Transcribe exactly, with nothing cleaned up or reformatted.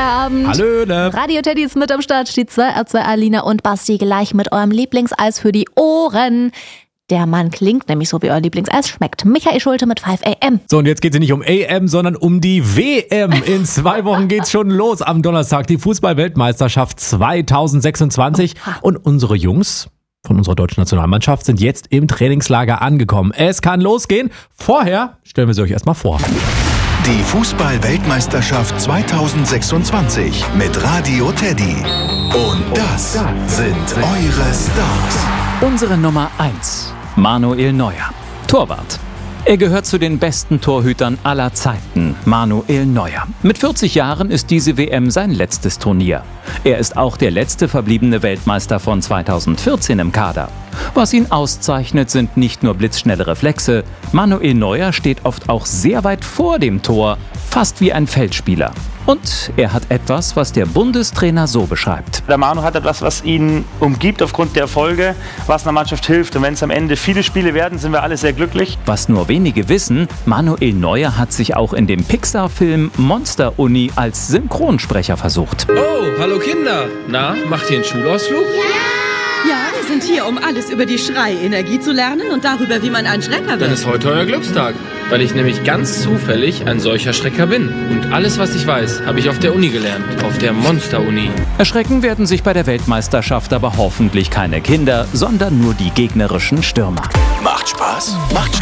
Feierabend. Hallöle. Radio Teddy ist mit am Start. Die zwei R zwei Alina und Basti gleich mit eurem Lieblingseis für die Ohren. Der Mann klingt nämlich so, wie euer Lieblingseis schmeckt. Michael Schulte mit fünf A M. So, und jetzt geht es nicht um A M, sondern um die W M. In zwei Wochen geht's schon los am Donnerstag. Die Fußball-Weltmeisterschaft zwanzig sechsundzwanzig. Oha. Und unsere Jungs von unserer deutschen Nationalmannschaft sind jetzt im Trainingslager angekommen. Es kann losgehen. Vorher stellen wir sie euch erstmal vor. Die Fußball-Weltmeisterschaft zwanzig sechsundzwanzig mit Radio Teddy. Und das sind eure Stars. Unsere Nummer eins, Manuel Neuer, Torwart. Er gehört zu den besten Torhütern aller Zeiten, Manuel Neuer. Mit vierzig Jahren ist diese W M sein letztes Turnier. Er ist auch der letzte verbliebene Weltmeister von zweitausendvierzehn im Kader. Was ihn auszeichnet, sind nicht nur blitzschnelle Reflexe. Manuel Neuer steht oft auch sehr weit vor dem Tor, fast wie ein Feldspieler. Und er hat etwas, was der Bundestrainer so beschreibt. Der Manu hat etwas, was ihn umgibt aufgrund der Erfolge, was einer Mannschaft hilft. Und wenn es am Ende viele Spiele werden, sind wir alle sehr glücklich. Was nur wenige wissen, Manuel Neuer hat sich auch in dem Pixar-Film Monster Uni als Synchronsprecher versucht. Oh, hallo Kinder. Na, macht ihr einen Schulausflug? Ja, wir sind hier, um alles über die Schreienergie zu lernen und darüber, wie man ein Schrecker Dann wird. ist heute euer Glückstag, weil ich nämlich ganz zufällig ein solcher Schrecker bin. Und alles, was ich weiß, habe ich auf der Uni gelernt, auf der Monster-Uni. Erschrecken werden sich bei der Weltmeisterschaft aber hoffentlich keine Kinder, sondern nur die gegnerischen Stürmer. Macht Spaß, macht